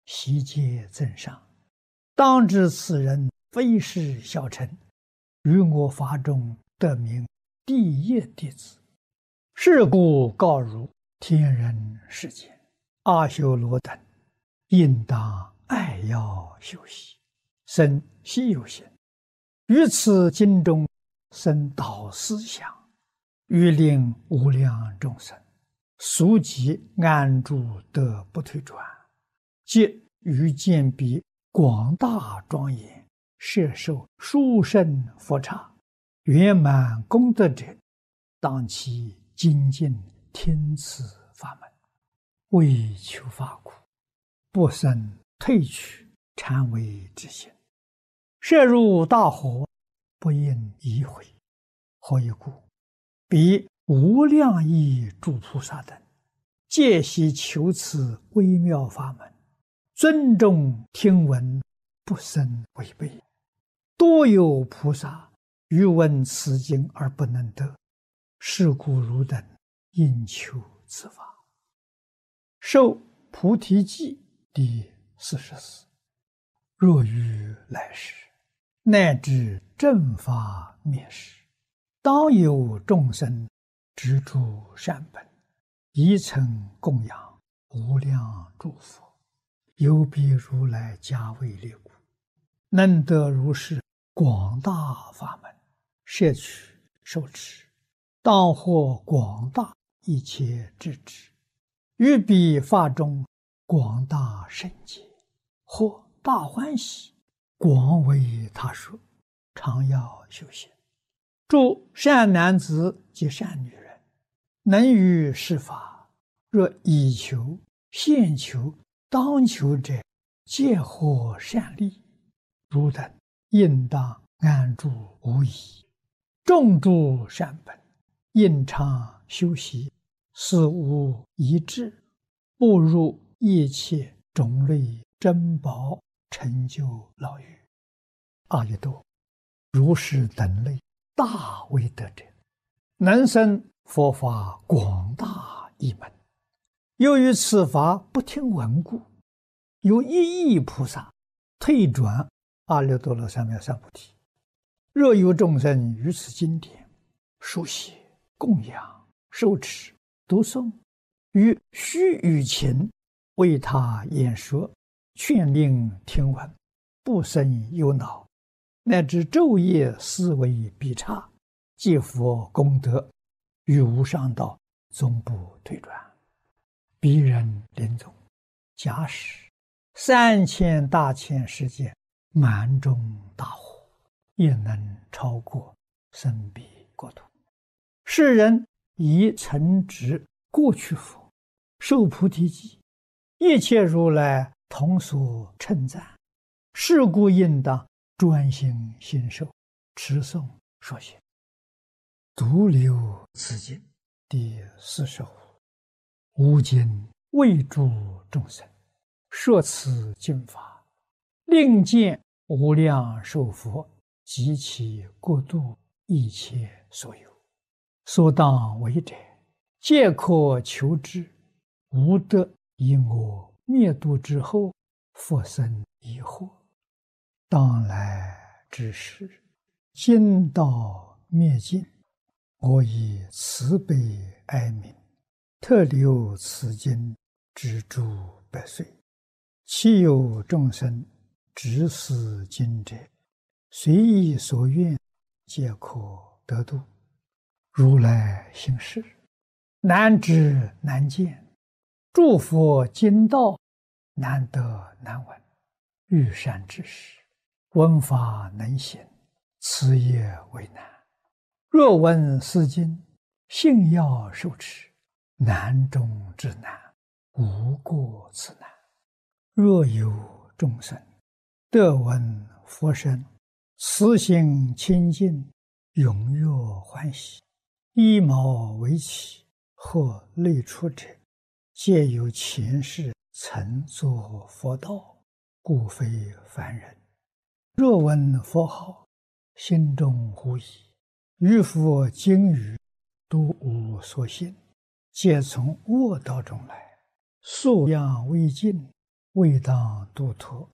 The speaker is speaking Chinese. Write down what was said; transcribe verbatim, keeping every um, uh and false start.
悉皆赠上。当知此人非是小臣，于我法中得名第一弟子。是故告汝天人世间，阿修罗等，应当爱要修习，生希有心，于此经中生导思想，欲令无量众生速即安住得不退转，即于见彼广大庄严，摄受殊胜佛刹，圆满功德者，当其精进听此法门，为求法苦，不生退去禅为之心。摄入大火，不应疑悔。何以故？彼无量亿诸菩萨等，皆悉求此微妙法门，尊重听闻，不生违背。多有菩萨欲闻此经而不能得，是故汝等应求此法。受菩提记第四十四。若于来世，乃至正法灭世，当有众生执诸善本，宜曾供养无量诸佛，有彼如来加为列故，能得如是广大法门，摄取受持，当获广大一切智智，于彼法中广大圣解，或大欢喜，广为他说，常要修行。诸善男子及善女人，能于是法，若以求、现求、当求者，皆获善利。汝等应当安住无疑，种诸善本，应常修习，思无一致，步入一切种类珍宝成就牢狱。阿逸多，如是等类大威德者，能生佛法广大一门。由于此法不听闻故，有一亿菩萨退转阿耨多罗三藐三菩提。若有众生于此经典书写、供养、受持、读诵，于须臾前为他演说，劝令听闻，不生忧恼，乃至昼夜思维必差，积福功德，于无上道终不退转。彼人临终，假使三千大千世界满中大火，也能超过生彼国土。世人以承执过去佛，受菩提记，一切如来同所称赞。是故应当专心信受，持诵说写。独留此经第四十五。吾今为诸众生说此经法，令见无量寿佛及其国度一切所有，所当为者，皆可求之，无得以我灭度之后复生疑惑。当来之时，经道灭尽，我以慈悲哀悯，特留此经之诸百岁。其有众生执此经者，随意所愿，皆可得度。如来行事，难知难见，诸佛经道难得难闻。欲善知识，闻法能行，此也为难。若闻是经，信要受持，难中之难，无过此难。若有众生得闻佛声，慈心清净，踊跃欢喜，依毛为起，或类出者，皆有前世曾作佛道，故非凡人。若闻佛号，心中狐疑，于佛经语都无所信，皆从恶道中来，素养未尽， 未当度脱。